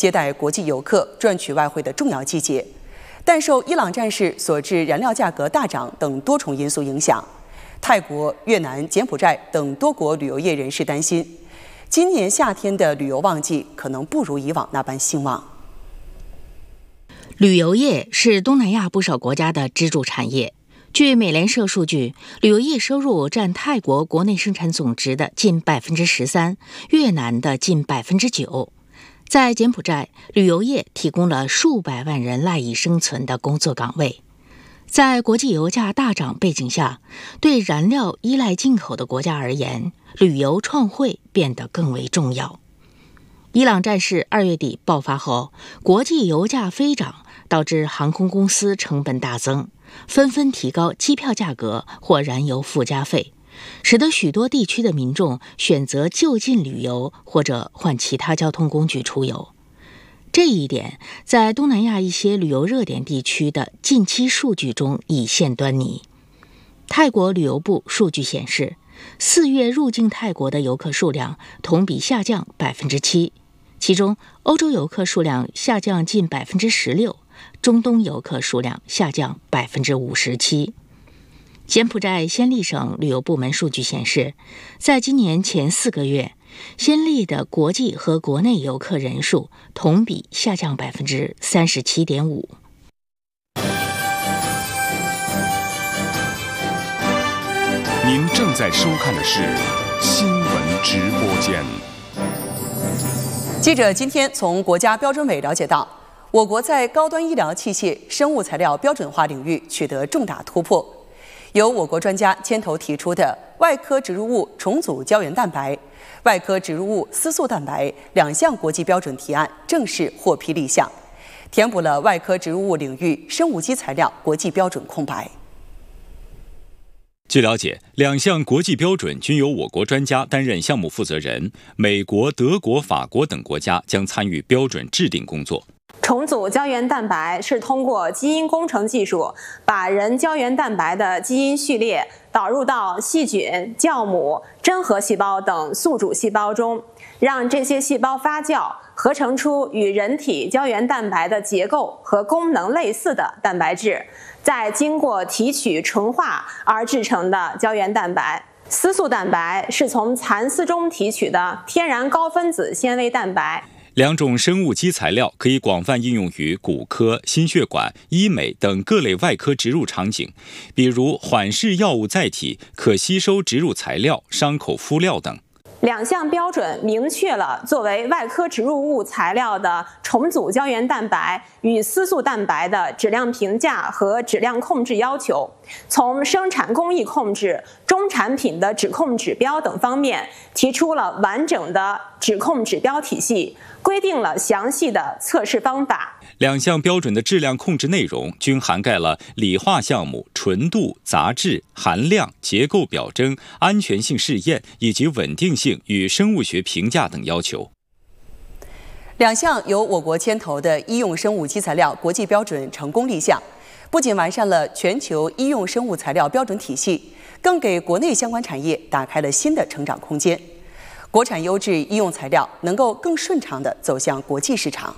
接待国际游客、赚取外汇的重要季节，但受伊朗战事所致燃料价格大涨等多重因素影响，泰国、越南、柬埔寨等多国旅游业人士担心，今年夏天的旅游旺季可能不如以往那般兴旺。 旅游业是东南亚不少国家的支柱产业。据美联社数据，旅游业收入占泰国国内生产总值的近13%，越南的近9%。在柬埔寨，旅游业提供了数百万人赖以生存的工作岗位。在国际油价大涨背景下，对燃料依赖进口的国家而言，旅游创汇变得更为重要。伊朗战事2月底爆发后，国际油价飞涨，导致航空公司成本大增，纷纷提高机票价格或燃油附加费，使得许多地区的民众选择就近旅游或者换其他交通工具出游。这一点在东南亚一些旅游热点地区的近期数据中已现端倪。泰国旅游部数据显示，4月入境泰国的游客数量同比下降7%，其中欧洲游客数量下降近16%，中东游客数量下降57%。柬埔寨暹粒省旅游部门数据显示，在今年前4个月，暹粒的国际和国内游客人数同比下降37.5%。 您正在收看的是新闻直播间。 记者今天从国家标准委了解到，我国在高端医疗器械、生物材料标准化领域取得重大突破。由我国专家牵头提出的外科植入物重组胶原蛋白、外科植入物丝素蛋白2项国际标准提案正式获批立项，填补了外科植入物领域生物基材料国际标准空白。 据了解，2项国际标准均由我国专家担任项目负责人，美国、德国、法国等国家将参与标准制定工作。 重组胶原蛋白是通过基因工程技术，把人胶原蛋白的基因序列导入到细菌、酵母、真核细胞等宿主细胞中，让这些细胞发酵，合成出与人体胶原蛋白的结构和功能类似的蛋白质，再经过提取纯化而制成的胶原蛋白。丝素蛋白是从蚕丝中提取的天然高分子纤维蛋白。 2种生物基材料可以广泛应用于骨科、心血管、医美等各类外科植入场景，比如缓释药物载体、可吸收植入材料、伤口敷料等。 2项标准明确了作为外科植入物材料的重组胶原蛋白与丝素蛋白的质量评价和质量控制要求，从生产工艺控制、终产品的质控指标等方面提出了完整的质控指标体系，规定了详细的测试方法。 2项标准的质量控制内容均涵盖了理化项目、纯度、杂质、含量、结构表征、安全性试验以及稳定性与生物学评价等要求。 2项由我国牵头的医用生物基材料国际标准成功立项，不仅完善了全球医用生物材料标准体系，更给国内相关产业打开了新的成长空间。国产优质医用材料能够更顺畅地走向国际市场。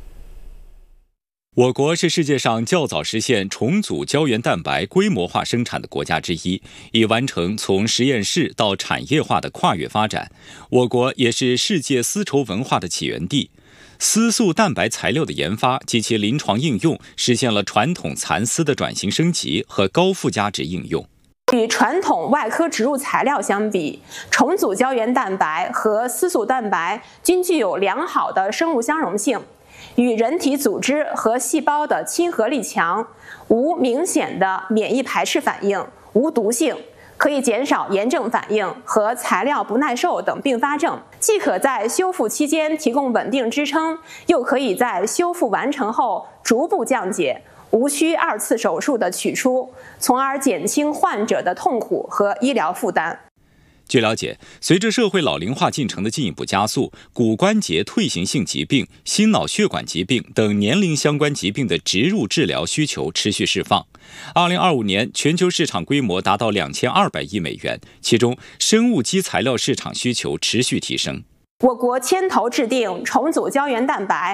我国是世界上较早实现重组胶原蛋白规模化生产的国家之一，已完成从实验室到产业化的跨越发展。我国也是世界丝绸文化的起源地。丝素蛋白材料的研发及其临床应用，实现了传统蚕丝的转型升级和高附加值应用。 与传统外科植入材料相比，重组胶原蛋白和丝素蛋白均具有良好的生物相容性，与人体组织和细胞的亲和力强，无明显的免疫排斥反应，无毒性，可以减少炎症反应和材料不耐受等并发症，既可在修复期间提供稳定支撑，又可以在修复完成后逐步降解，无需2次手术的取出，从而减轻患者的痛苦和医疗负担。 据了解，随着社会老龄化进程的进一步加速，骨关节退行性疾病、心脑血管疾病等年龄相关疾病的植入治疗需求持续释放。2025年全球市场规模达到2200亿美元，其中生物基材料市场需求持续提升。 我国牵头制定重组胶原蛋白